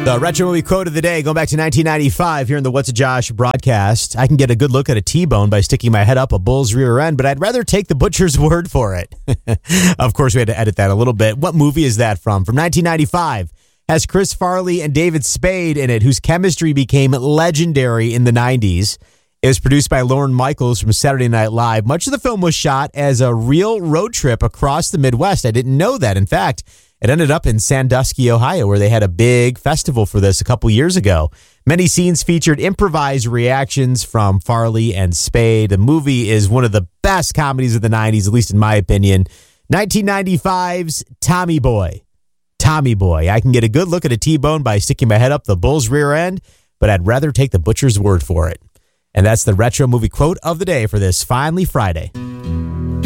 The retro movie quote of the day, going back to 1995 here in the What's a Josh broadcast. I can get a good look at a T-bone by sticking my head up a bull's rear end, but I'd rather take the butcher's word for it. Of course, we had to edit that a little bit. What movie is that from? From 1995. Has Chris Farley and David Spade in it, whose chemistry became legendary in the 90s. It was produced by Lorne Michaels from Saturday Night Live. Much of the film was shot as a real road trip across the Midwest. I didn't know that. In fact, it ended up in Sandusky, Ohio, where they had a big festival for this a couple years ago. Many scenes featured improvised reactions from Farley and Spade. The movie is one of the best comedies of the 90s, at least in my opinion. 1995's Tommy Boy. Tommy Boy. I can get a good look at a T-bone by sticking my head up the bull's rear end, but I'd rather take the butcher's word for it. And that's the retro movie quote of the day for this Finally Friday.